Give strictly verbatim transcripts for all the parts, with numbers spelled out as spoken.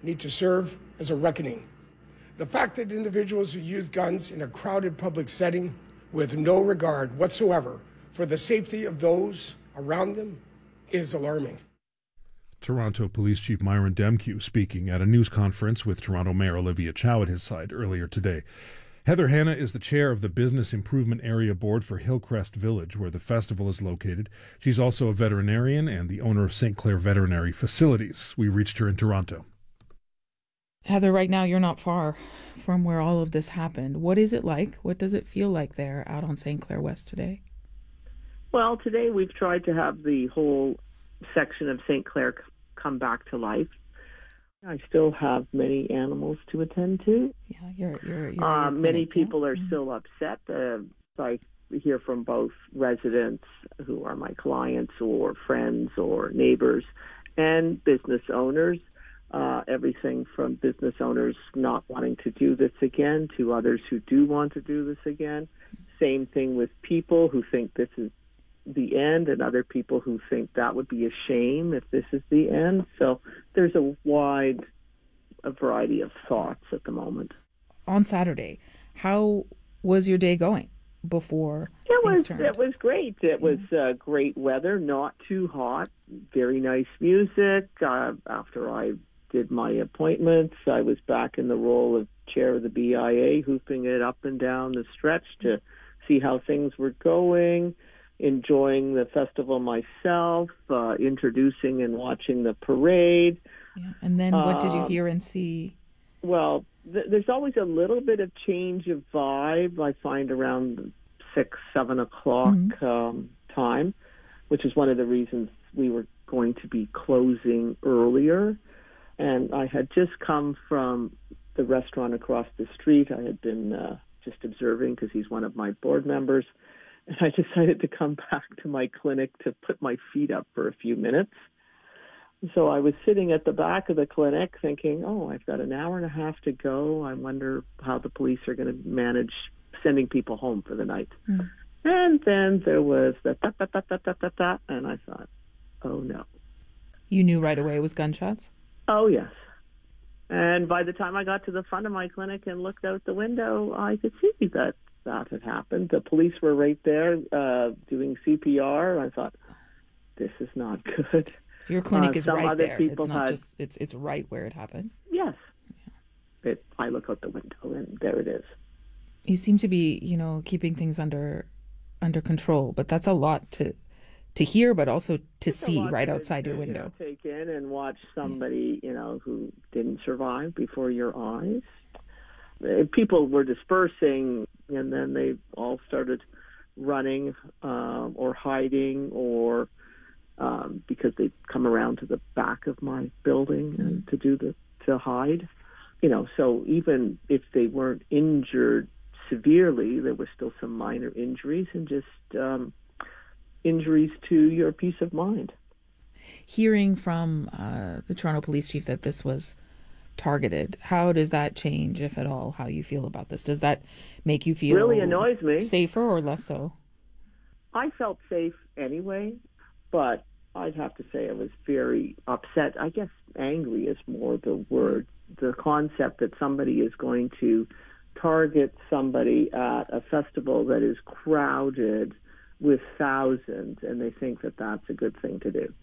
need to serve as a reckoning. The fact that individuals who use guns in a crowded public setting with no regard whatsoever for the safety of those around them is alarming. Toronto Police Chief Myron Demkiw speaking at a news conference with Toronto Mayor Olivia Chow at his side earlier today. Heather Hanna is the chair of the Business Improvement Area Board for Hillcrest Village, where the festival is located. She's also a veterinarian and the owner of Saint Clair Veterinary Facilities. We reached her in Toronto. Heather, right now you're not far from where all of this happened. What is it like? What does it feel like there out on Saint Clair West today? Well, today we've tried to have the whole section of Saint Clair come back to life. I still have many animals to attend to. Yeah, you're, you're, you're uh, clinic, many yeah? people are mm-hmm. still upset. Uh, I hear from both residents who are my clients or friends or neighbors and business owners. Uh, everything from business owners not wanting to do this again to others who do want to do this again. Same thing with people who think this is the end and other people who think that would be a shame if this is the end. So there's a wide a variety of thoughts at the moment. On Saturday, how was your day going before it things was turned? It was great. It yeah. was uh, great weather, not too hot, very nice music. Uh, after I did my appointments, I was back in the role of chair of the B I A, hooping it up and down the stretch to see how things were going, enjoying the festival myself, uh, introducing and watching the parade. Yeah. And then what did you Um, hear and see? Well, th- there's always a little bit of change of vibe, I find, around six, seven o'clock Mm-hmm. um, time, which is one of the reasons we were going to be closing earlier. And I had just come from the restaurant across the street. I had been uh, just observing because he's one of my board members. And I decided to come back to my clinic to put my feet up for a few minutes. So I was sitting at the back of the clinic thinking, oh, I've got an hour and a half to go. I wonder how the police are going to manage sending people home for the night. Mm. And then there was the da, da, da, da, da, da, da, and I thought, oh, no. You knew right away it was gunshots? Oh, yes. And by the time I got to the front of my clinic and looked out the window, I could see that that had happened. The police were right there uh, doing C P R. I thought, this is not good. So your clinic uh, is some right other there. People it's not had, just it's it's right where it happened. Yes. Yeah. It, I look out the window and there it is. You seem to be, you know, keeping things under under control, but that's a lot to to hear, but also to it's see right to, outside to, your window. You know, take in and watch somebody, yeah. you know, who didn't survive before your eyes. People were dispersing, and then they all started running um, or hiding, or um, because they'd come around to the back of my building mm-hmm. and to do the to hide. You know, so even if they weren't injured severely, there were still some minor injuries and just um, injuries to your peace of mind. Hearing from uh, the Toronto Police Chief that this was targeted, how does that change, if at all, how you feel about this? Does that make you feel really annoys me safer or less so? I felt safe anyway, but I'd have to say I was very upset. I guess angry is more the word. The concept that somebody is going to target somebody at a festival that is crowded with thousands, and they think that that's a good thing to do.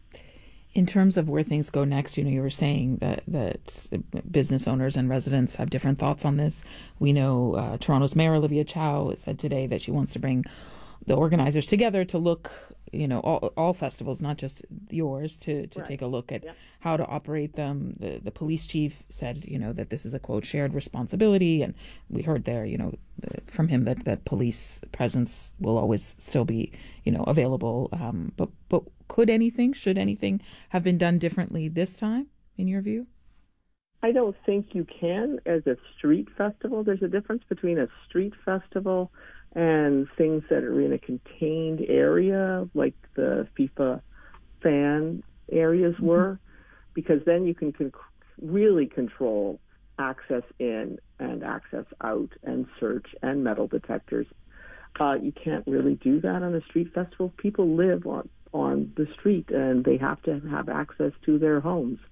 In terms of where things go next, you know, you were saying that, that business owners and residents have different thoughts on this. We know uh, Toronto's Mayor Olivia Chow said today that she wants to bring the organizers together to look, you know, all, all festivals, not just yours, to, to right. take a look at yep. how to operate them. The the police chief said, you know, that this is a, quote, shared responsibility. And we heard there, you know, from him that, that police presence will always still be, you know, available. Um, but, but could anything, should anything have been done differently this time, in your view? I don't think you can as a street festival. There's a difference between a street festival and things that are in a contained area, like the FIFA fan areas mm-hmm. were, because then you can con- really control access in and access out and search and metal detectors. Uh, you can't really do that on a street festival. People live on, on the street, and they have to have access to their homes.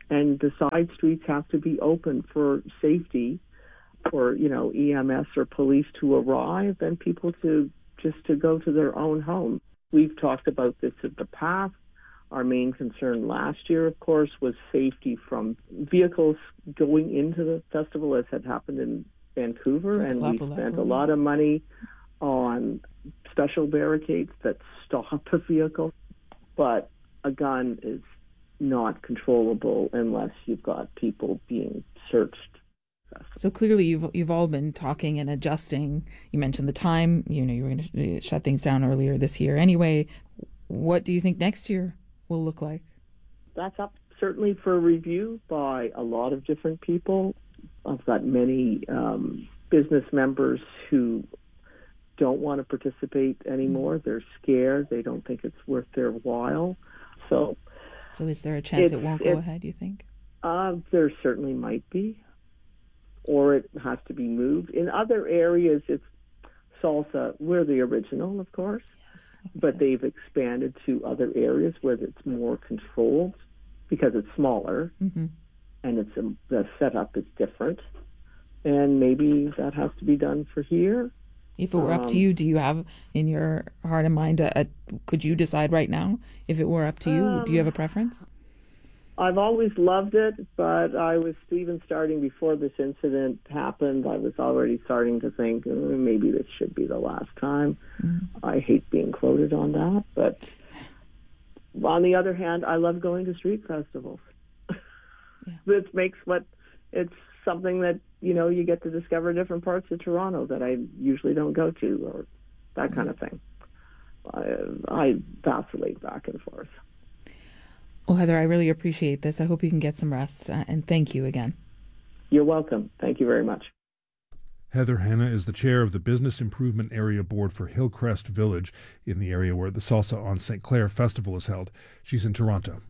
and the side streets have to be open for safety, for, you know, E M S or police to arrive and people to just to go to their own home. We've talked about this in the past. Our main concern last year, of course, was safety from vehicles going into the festival, as had happened in Vancouver, and we spent a lot of money on special barricades that stop a vehicle. But a gun is not controllable unless you've got people being searched. So clearly, you've you've all been talking and adjusting. You mentioned the time. You know, you were going to shut things down earlier this year. Anyway, what do you think next year will look like? That's up certainly for review by a lot of different people. I've got many um, business members who don't want to participate anymore. Mm-hmm. They're scared. They don't think it's worth their while. So, so is there a chance it won't go ahead, you think? Uh, there certainly might be. Or it has to be moved. In other areas, it's salsa. We're the original, of course, yes, but yes. They've expanded to other areas where it's more controlled because it's smaller, mm-hmm. and it's a, the setup is different. And maybe that has to be done for here. If it were um, up to you, do you have in your heart and mind, a, a, could you decide right now if it were up to you? Um, do you have a preference? I've always loved it, but I was even starting before this incident happened. I was already starting to think oh, maybe this should be the last time. Mm-hmm. I hate being quoted on that, but on the other hand, I love going to street festivals. Yeah. This makes what it's something that you know you get to discover different parts of Toronto that I usually don't go to, or that kind of thing. I, I vacillate back and forth. Well, Heather, I really appreciate this. I hope you can get some rest, uh, and thank you again. You're welcome. Thank you very much. Heather Hanna is the chair of the Business Improvement Area Board for Hillcrest Village, in the area where the Salsa on Saint Clair Festival is held. She's in Toronto.